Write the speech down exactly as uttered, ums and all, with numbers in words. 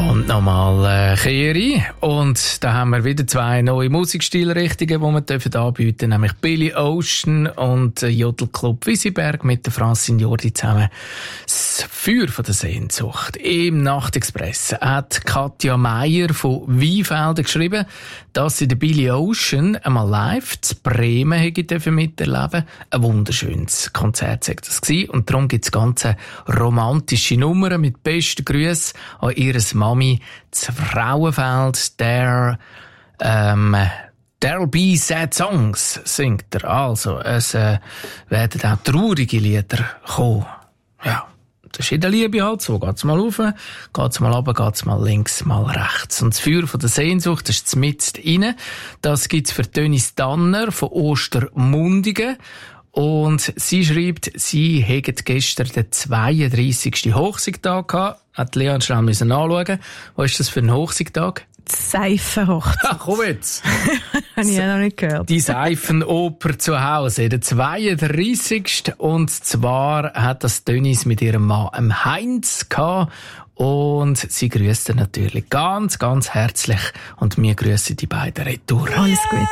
Und nochmal äh, Kehri. Und da haben wir wieder zwei neue Musikstilrichtungen, die wir dürfen anbieten, nämlich Billy Ocean und äh, Jodelclub Wisiberg mit der Francine Jordi zusammen. Das Feuer von der Sehnsucht. Im Nachtexpress hat Katja Meier von Weinfelden geschrieben, dass sie den Billy Ocean einmal live zu Bremen hätte miterleben. Ein wunderschönes Konzert sei das gewesen. Und darum gibt es ganze romantische Nummern mit besten Grüßen an ihres Mami zu Frauenfeld. Der ähm, There'll be sad songs, singt er. Also, es äh, werden auch traurige Lieder kommen. Ja, das ist in der Liebe halt so. Geht's mal rauf, geht's mal runter, geht's mal links, mal rechts. Und das Feuer von der Sehnsucht, das ist mitten rein. Das gibt's für Dönis Danner von Ostermundigen. Und sie schreibt, sie hätten gestern den zweiunddreissigsten Hochzeitstag gehabt. Hat Leon schnell müssen anschauen. Was ist das für ein Hochzeitstag? Seifenhochzeit. Ach, komm jetzt. Habe ich ja noch nicht gehört. Die Seifenoper zu Hause, der zweiunddreissigste Und zwar hat das Dönis mit ihrem Mann Heinz gehabt. Und sie grüßt natürlich ganz, ganz herzlich. Und wir grüßen die beiden retour. Alles gut.